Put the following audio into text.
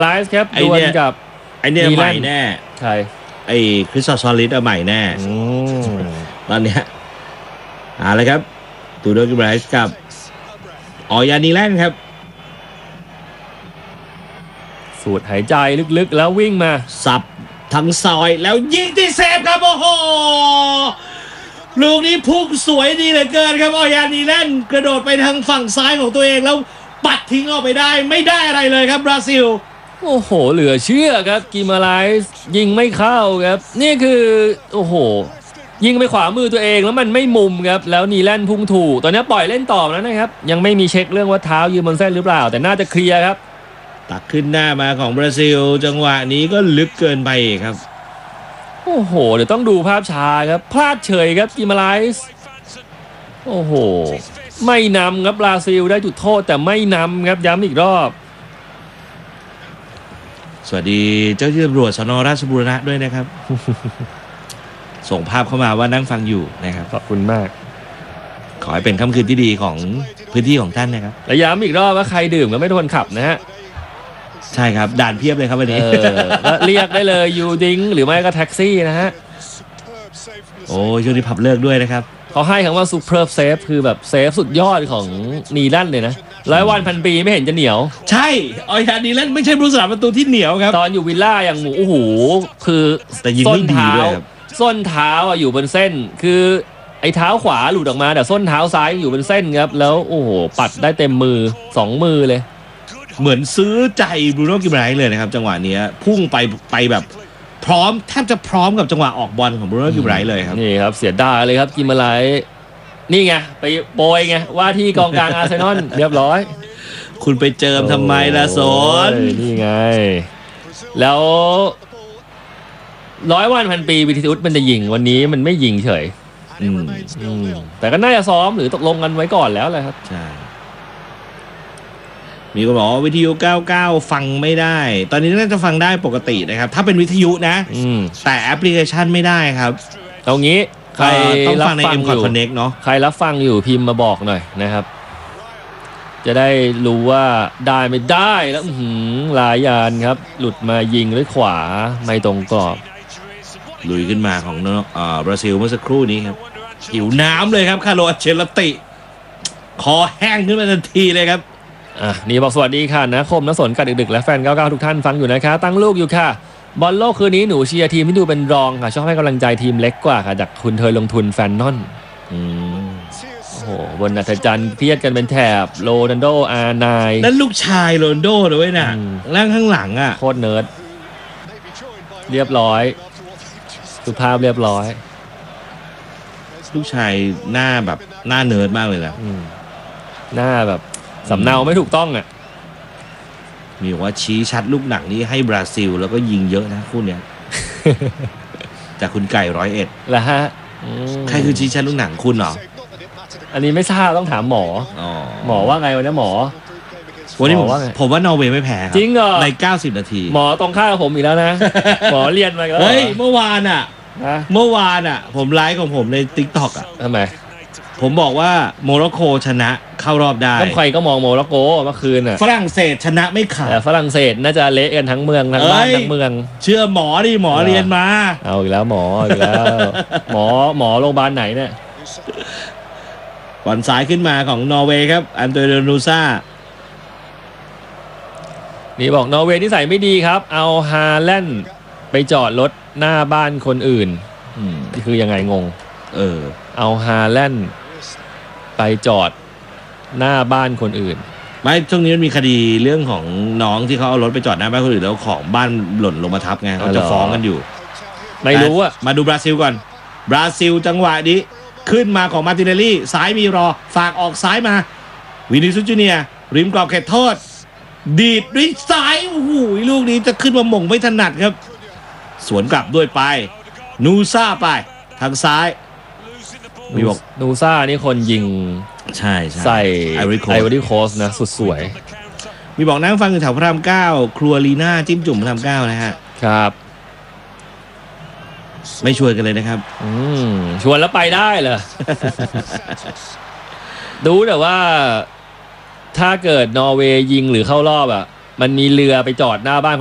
ไลฟ์ครับดวลกับไอเนี่ยใหม่แน่ใช่ไอคริสตอสซอลิสใหม่แน่ตอนเนี้ยอะไรครับตูโดกิไบรส์กับยานีแลนด์ครับสูดหายใจลึกๆแล้ววิ่งมาสับทั้งซอยแล้วยิงที่เซฟครับโอ้โหลูกนี้พุ่งสวยดีเหลือเกินครับยานีแลนด์กระโดดไปทางฝั่งซ้ายของตัวเองแล้วปัดทิ้งออกไปได้ไม่ได้อะไรเลยครับบราซิลโอ้โหเหลือเชื่อครับกิมาไลส์ยิงไม่เข้าครับนี่คือโอ้โหยิงไปขวามือตัวเองแล้วมันไม่มุมครับแล้วนีแลนด์พุ่งถูกตอนนี้ปล่อยเล่นต่อแล้วนะครับยังไม่มีเช็คเรื่องว่าเท้ายืนบนเส้นหรือเปล่าแต่น่าจะเคลียร์ครับตักขึ้นหน้ามาของบราซิลจังหวะนี้ก็ลึกเกินไปครับโอ้โหเดี๋ยวต้องดูภาพช้าครับพลาดเฉยครับกิมาไลส์โอ้โหไม่นำครับบราซิลได้จุดโทษแต่ไม่นำครับย้ำอีกรอบสวัสดีเจ้าที่ตำรวจสน.ราชบุรณะด้วยนะครับ ส่งภาพเข้ามาว่านั่งฟังอยู่นะครับขอบคุณมากขอให้เป็นค่ำคืนที่ดีของพื้นที่ของท่านนะครับและย้ำอีกรอบว่าใครดื่มก็ไม่โดนขับนะฮะใช่ครับด่านเพียบเลยครับวันนี้เรียกได้เลยยูดิงหรือไม่ก็แท็กซี่นะฮะโอ้ช่วงนี้ผับเลิกด้วยนะครับเขาให้คำว่าซูเปอร์เซฟคือแบบเซฟสุดยอดของนีแลนด์เลยนะ100 วันพันปีไม่เห็นจะเหนียวใช่นีแลนด์ไม่ใช่ผู้สาประตูที่เหนียวครับตอนอยู่วิลล่าอย่างหมูโอ้โหคือส้นเท้าอยู่บนเส้นคือไอ้เท้าขวาหลุดออกมาแต่ส้นเท้าซ้ายอยู่บนเส้นครับแล้วโอ้โหปัดได้เต็มมือ2 มือเลยเหมือนซื้อใจบรูโน่กิมไรท์เลยนะครับจังหวะนี้พุ่งไปแบบพร้อมแทบจะพร้อมกับจังหวะออกบอลของบรูโน่กิมไรท์เลยครับนี่ครับเสียดายเลยครับกิมไรท์นี่ไงไปโปรยไงว่าที่กองกลางอาร์เซนอลเรียบร้อยคุณไปเจิมทำไมล่ะสนนี่ไงแล้ว100 วันพันปีวิทิอุสมันจะยิงวันนี้มันไม่ยิงเฉยแต่ก็น่าจะซ้อมหรือตกลงกันไว้ก่อนแล้วแหละครับใช่มีคนบอกว่าวิทยุ99ฟังไม่ได้ตอนนี้น่าจะฟังได้ปกตินะครับถ้าเป็นวิทยุนะแต่แอปพลิเคชันไม่ได้ครับเอางี้ใครต้องฟังใน M Connect เนาะใครรับฟังอยู่พิมพ์มาบอกหน่อยนะครับจะได้รู้ว่าได้ไม่ได้แล้วลายยานครับหลุดมายิงด้วยขวาไม่ตรงกรอบลุยขึ้นมาของบราซิลเมื่อสักครู่นี้ครับหิวน้ำเลยครับคาร์โล อัลเชลติคอแห้งขึ้นมาทันทีเลยครับนี่บอกสวัสดีค่ะนะคมนสนกัดดึกๆและแฟน99ทุกท่านฟังอยู่นะคะตั้งลูกอยู่ค่ะบอลโลกคืนนี้หนูเชียร์ทีมที่ดูเป็นรองค่ะชอบให้กำลังใจทีมเล็กกว่าค่ะจากคุณเธอลงทุนแฟนนอนโอ้โหบนอัศจรรย์เครียดกันเป็นแถบโรนัลโดR9 นั่นลูกชายโรนัลโดเลยนะร่างข้างหลังโคตรเนิร์ดเรียบร้อยสุภาพเรียบร้อยลูกชายหน้าแบบหน้าเนิร์ดมากเลยนะหน้าแบบสำเนาไม่ถูกต้องมีว่าชี้ชัดลูกหนักนี้ให้บราซิลแล้วก็ยิงเยอะนะคู่เนี้ยจากคุณไก่101 แล้วฮะใครคือชี้ชัดลูกหนังคุณเหรออันนี้ไม่ทราบต้องถามหมอว่าไงวันนี้หมอวันนี้ผมว่านอร์เวย์ไม่แพ้ครับจริงเหรอใน90 นาทีหมอตรงข้ามกับผมอีกแล้วนะหมอเรียนมาแล้วเฮ้ยเมื่อวานผมไลฟ์ของผมใน TikTok ทำไมผมบอกว่าโมร็อกโกชนะเข้ารอบได้ใครก็มองโมร็อกโกเมื่อคืนฝรั่งเศสชนะไม่ขาดแต่ฝรั่งเศสน่าจะเละกันทั้งเมืองทั้งบ้านทั้งเมืองเชื่อหมอดิหมอเรียนมาเอาอีกแล้วหมออีกแล้วหมอโรงพยาบาลไหนเนี่ยบอลซ้ายขึ้นมาของนอร์เวย์ครับอันโตนิโอ นูซ่านี่บอกนอร์เวย์นิสัยไม่ดีครับเอาฮาแลนด์ไปจอดรถหน้าบ้านคนอื่นนี่คือยังไงงงเอาฮาแลนด์ไปจอดหน้าบ้านคนอื่นไม่ช่วงนี้มันมีคดีเรื่องของน้องที่เขาเอารถไปจอดหน้าบ้านคนอื่นแล้วของบ้านหล่นลงมาทับไงเขาจะฟ้องกันอยู่ไม่รู้อะมาดูบราซิลก่อนบราซิลจังหวะนี้ขึ้นมาของมาร์ติเนลลี่ซ้ายมีรอฝากออกซ้ายมาวินิซิอุสจูเนียร์ริมกรอบเขตโทษดีดด้วยซ้ายโอ้โหลูกนี้จะขึ้นมาหม่งไม่ถนัดครับสวนกลับด้วยไปนูซ่าไปทางซ้ายมีบอกนูซ่านี่คนยิงใส่ไอวอรี่โคสนะสุดสวยมีบอกนั่งฟังอยู่แถวพระราม9ครัวลีน่าจิ้มจุ่มพระราม9นะฮะครับไม่ชวนกันเลยนะครับชวนแล้วไปได้เหรอ ดูแต่ว่าถ้าเกิดนอร์เวย์ยิงหรือเข้ารอบมันมีเรือไปจอดหน้าบ้าน